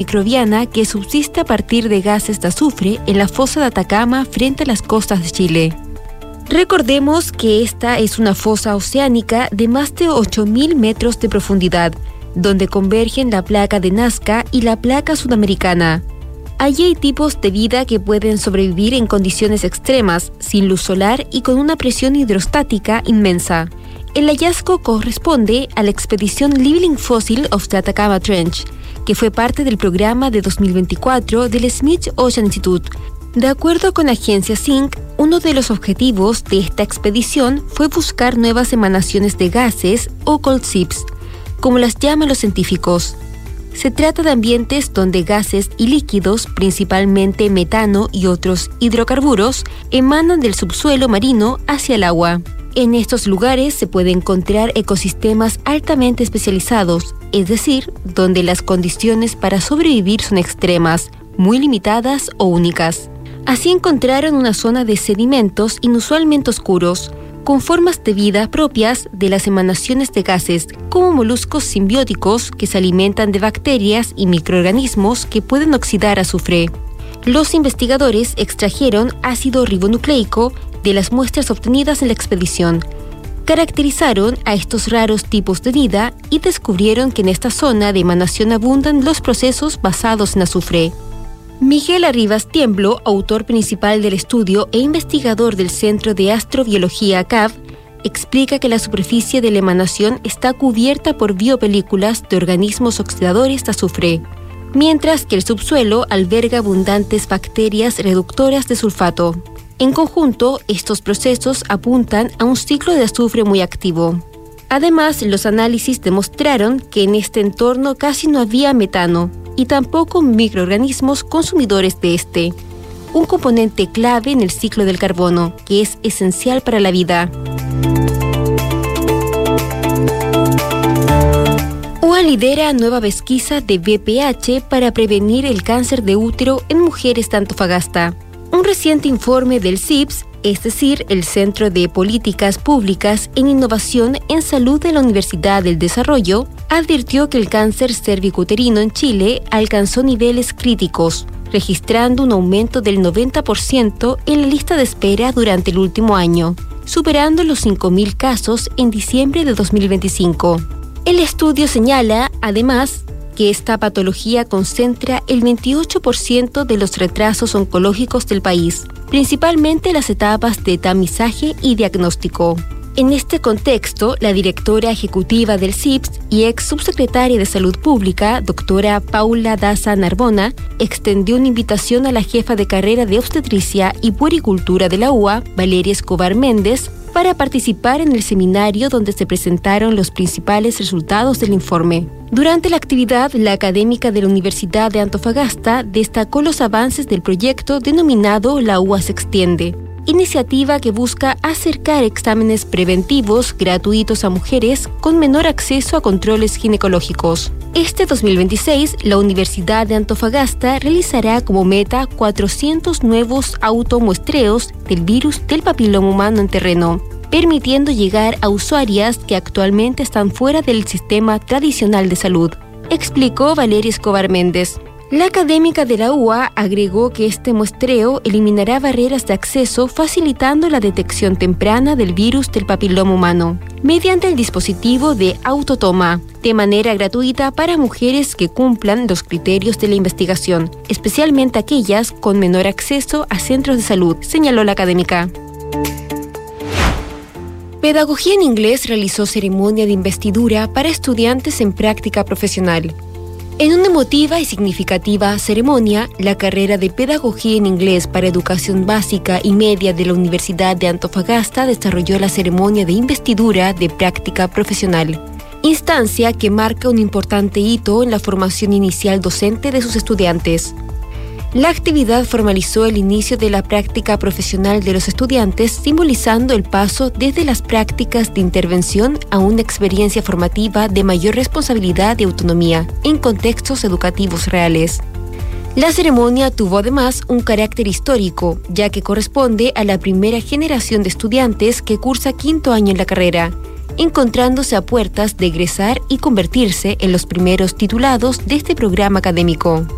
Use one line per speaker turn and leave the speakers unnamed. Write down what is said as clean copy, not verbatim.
microbiana que subsiste a partir de gases de azufre en la fosa de Atacama frente a las costas de Chile. Recordemos que esta es una fosa oceánica de más de 8.000 metros de profundidad, donde convergen la placa de Nazca y la placa sudamericana. Allí hay tipos de vida que pueden sobrevivir en condiciones extremas, sin luz solar y con una presión hidrostática inmensa. El hallazgo corresponde a la expedición Living Fossil of the Atacama Trench, que fue parte del programa de 2024 del Smith Ocean Institute. De acuerdo con la agencia SINC, uno de los objetivos de esta expedición fue buscar nuevas emanaciones de gases o cold seeps, como las llaman los científicos. Se trata de ambientes donde gases y líquidos, principalmente metano y otros hidrocarburos, emanan del subsuelo marino hacia el agua. En estos lugares se puede encontrar ecosistemas altamente especializados, es decir, donde las condiciones para sobrevivir son extremas, muy limitadas o únicas. Así encontraron una zona de sedimentos inusualmente oscuros, con formas de vida propias de las emanaciones de gases, como moluscos simbióticos que se alimentan de bacterias y microorganismos que pueden oxidar azufre. Los investigadores extrajeron ácido ribonucleico de las muestras obtenidas en la expedición. Caracterizaron a estos raros tipos de vida y descubrieron que en esta zona de emanación abundan los procesos basados en azufre. Miguel Arribas Tiemblo, autor principal del estudio e investigador del Centro de Astrobiología CAV, explica que la superficie de la emanación está cubierta por biopelículas de organismos oxidadores de azufre, mientras que el subsuelo alberga abundantes bacterias reductoras de sulfato. En conjunto, estos procesos apuntan a un ciclo de azufre muy activo. Además, los análisis demostraron que en este entorno casi no había metano y tampoco microorganismos consumidores de este, un componente clave en el ciclo del carbono, que es esencial para la vida. UA lidera nueva pesquisa de VPH para prevenir el cáncer de útero en mujeres de Antofagasta. Un reciente informe del CIPS, es decir, el Centro de Políticas Públicas en Innovación en Salud de la Universidad del Desarrollo, advirtió que el cáncer cervicuterino en Chile alcanzó niveles críticos, registrando un aumento del 90% en la lista de espera durante el último año, superando los 5.000 casos en diciembre de 2025. El estudio señala, además, que esta patología concentra el 28% de los retrasos oncológicos del país, principalmente las etapas de tamizaje y diagnóstico. En este contexto, la directora ejecutiva del CIPS y ex subsecretaria de Salud Pública, doctora Paula Daza Narbona, extendió una invitación a la jefa de carrera de Obstetricia y Puericultura de la UA, Valeria Escobar Méndez, para participar en el seminario donde se presentaron los principales resultados del informe. Durante la actividad, la académica de la Universidad de Antofagasta destacó los avances del proyecto denominado La UA se extiende, iniciativa que busca acercar exámenes preventivos gratuitos a mujeres con menor acceso a controles ginecológicos. Este 2026, la Universidad de Antofagasta realizará como meta 400 nuevos automuestreos del virus del papiloma humano en terreno, permitiendo llegar a usuarias que actualmente están fuera del sistema tradicional de salud, explicó Valeria Escobar Méndez. La académica de la UA agregó que este muestreo eliminará barreras de acceso facilitando la detección temprana del virus del papiloma humano, mediante el dispositivo de autotoma, de manera gratuita para mujeres que cumplan los criterios de la investigación, especialmente aquellas con menor acceso a centros de salud, señaló la académica. Pedagogía en Inglés realizó ceremonia de investidura para estudiantes en práctica profesional. En una emotiva y significativa ceremonia, la carrera de Pedagogía en Inglés para Educación Básica y Media de la Universidad de Antofagasta desarrolló la ceremonia de investidura de práctica profesional, instancia que marca un importante hito en la formación inicial docente de sus estudiantes. La actividad formalizó el inicio de la práctica profesional de los estudiantes, simbolizando el paso desde las prácticas de intervención a una experiencia formativa de mayor responsabilidad y autonomía en contextos educativos reales. La ceremonia tuvo además un carácter histórico, ya que corresponde a la primera generación de estudiantes que cursa quinto año en la carrera, encontrándose a puertas de egresar y convertirse en los primeros titulados de este programa académico.